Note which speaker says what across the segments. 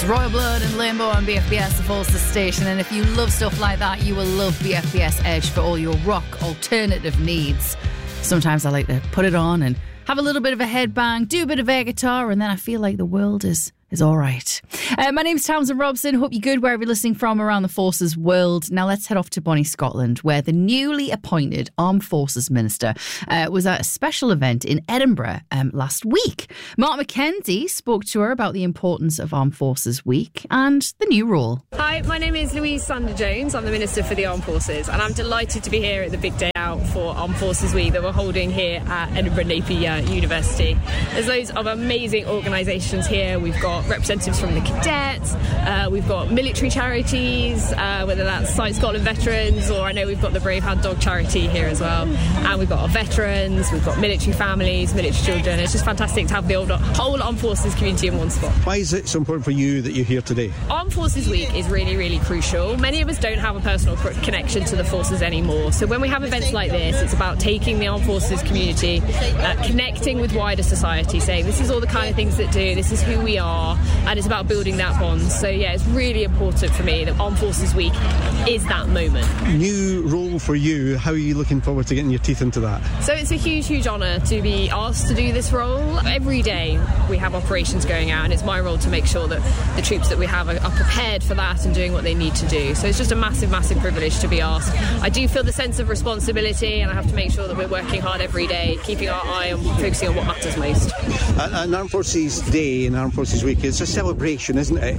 Speaker 1: It's Royal Blood and Limbo on BFBS, the Forces station. And if you love stuff like that, you will love BFBS Edge for all your rock alternative needs. Sometimes I like to put it on and have a little bit of a headbang, do a bit of air guitar, and then I feel like the world is all right. My name's Townsend Robson. Hope you're good wherever you're listening from around the Forces world. Now let's head off to Bonnie, Scotland, where the newly appointed Armed Forces Minister was at a special event in Edinburgh last week. Mark McKenzie spoke to her about the importance of Armed Forces Week and the new role.
Speaker 2: Hi, my name is Louise Sander-Jones. I'm the Minister for the Armed Forces, and I'm delighted to be here at the big day out for Armed Forces Week that we're holding here at Edinburgh Napier University. There's loads of amazing organisations here. We've got representatives from the cadets, we've got military charities, whether that's Sight Scotland veterans, or I know we've got the Brave Hand Dog charity here as well, and we've got our veterans, we've got military families, military children. It's just fantastic to have the whole Armed Forces community in one spot.
Speaker 3: Why is it so important for you that you're here today?
Speaker 2: Armed Forces Week is really, really crucial. Many of us don't have a personal connection to the forces anymore, so when we have events like this, it's about taking the Armed Forces community, connecting with wider society, saying this is all the kind of things that do, this is who we are, and it's about building that bond. So yeah, it's really important for me that Armed Forces Week is that moment.
Speaker 3: New role for you, how are you looking forward to getting your teeth into that?
Speaker 2: So it's a huge, huge honour to be asked to do this role. Every day we have operations going out, and it's my role to make sure that the troops that we have are prepared for that and doing what they need to do. So it's just a massive, massive privilege to be asked. I do feel the sense of responsibility, and I have to make sure that we're working hard every day, keeping our eye on focusing on what matters most.
Speaker 3: An Armed Forces Day and Armed Forces Week, it's a celebration, isn't it?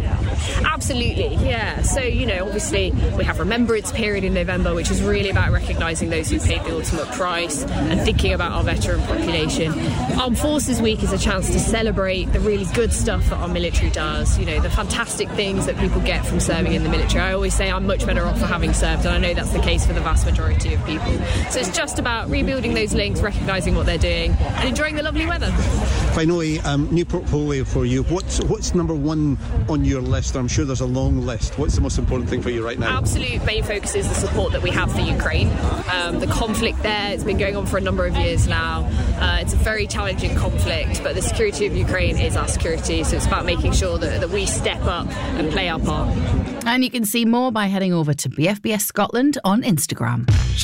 Speaker 2: Absolutely, yeah. So, you know, obviously we have Remembrance Period in November, which is really about recognising those who paid the ultimate price and thinking about our veteran population. Armed Forces Week is a chance to celebrate the really good stuff that our military does, you know, the fantastic things that people get from serving in the military. I always say I'm much better off for having served, and I know that's the case for the vast majority of people. So it's just about rebuilding those links, recognising what they're doing, and enjoying the lovely weather.
Speaker 3: Finally, new portfolio for you. What's number one on your list? I'm sure there's a long list. What's the most important thing for you right now?
Speaker 2: Absolute main focus is the support that we have for Ukraine. The conflict there, it's been going on for a number of years now. It's a very challenging conflict, but the security of Ukraine is our security, so it's about making sure that we step up and play our part.
Speaker 1: And you can see more by heading over to BFBS Scotland on Instagram.